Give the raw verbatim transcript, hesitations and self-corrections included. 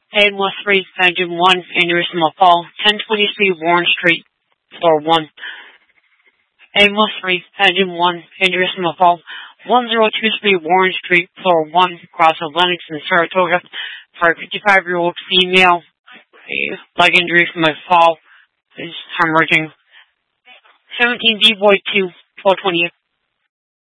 Aimless three, Engine one, aneurysm of fall, ten twenty-three Warren Street, floor one. Aimless three, Engine one, aneurysm of fall, one zero two three Warren Street, floor one, across of Lenox in Saratoga, for a fifty-five-year-old female, a leg injury from a fall, is hemorrhaging. seventeen D Boy two, twelve twenty-eight.